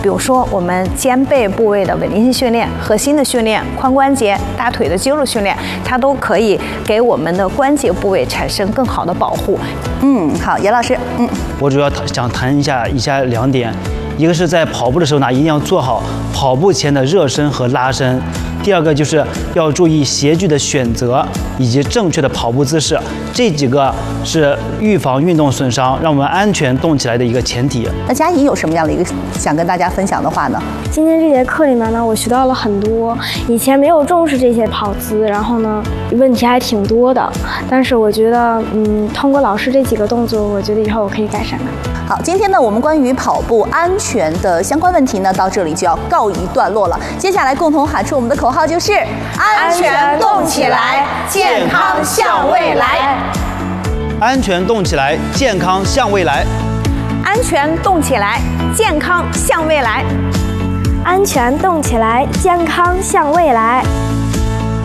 比如说我们肩背部位的稳定性训练、核心的训练、髋关节、大腿的肌肉训练，它都可以给我们的关节部位产生更好的保护。 好，严老师， 我主要想谈以下2点，一个是在跑步的时候呢，一定要做好跑步前的热身和拉伸。第二个就是要注意鞋具的选择以及正确的跑步姿势，这几个是预防运动损伤、让我们安全动起来的一个前提。 那佳怡有什么样的一个想跟大家分享的话呢？ 今天这节课里面呢，我学到了很多，以前没有重视这些跑姿，然后呢，问题还挺多的。但是我觉得，通过老师这几个动作，我觉得以后我可以改善的。 好，今天呢，我们关于跑步安全的相关问题呢，到这里就要告一段落了。接下来共同喊出我们的口号，就是安全动起来，健康向未来。 安全动起来，健康向未来。 安全动起来，健康向未来。 安全动起来，健康向未来。